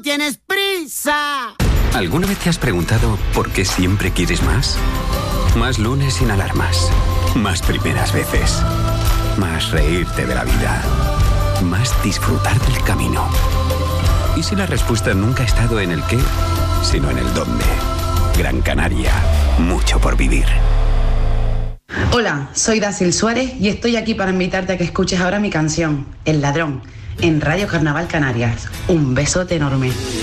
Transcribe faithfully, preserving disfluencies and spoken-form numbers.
¿Tienes prisa? ¿Alguna vez te has preguntado por qué siempre quieres más? Más lunes sin alarmas. Más primeras veces. Más reírte de la vida. Más disfrutar del camino. ¿Y si la respuesta nunca ha estado en el qué, sino en el dónde? Gran Canaria. Mucho por vivir. Hola, soy Dasil Suárez y estoy aquí para invitarte a que escuches ahora mi canción, El Ladrón, en Radio Carnaval Canarias. Un besote enorme.